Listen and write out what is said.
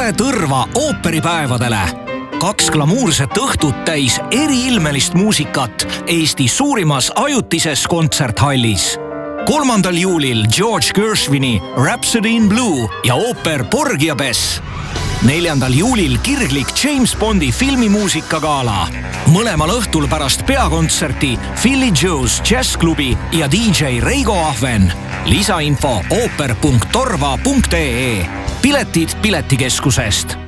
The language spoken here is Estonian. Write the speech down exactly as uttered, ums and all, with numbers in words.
tule Tõrva ooperipäevadele. Kaks glamuurset õhtut täis eriilmelist muusikat Eesti suurimas ajutises kontserthallis. kolmandal juulil George Gershwini Rhapsody in Blue ja ooper Porgy ja Bess. neljandal juulil kirglik James Bondi filmimuusikagaala. Mõlemal õhtul pärast peakontserti Philly Joe's Jazzklubi ja D J Reigo Ahven. Lisainfo ooper punkt torva punkt ee. Piletid Piletikeskusest.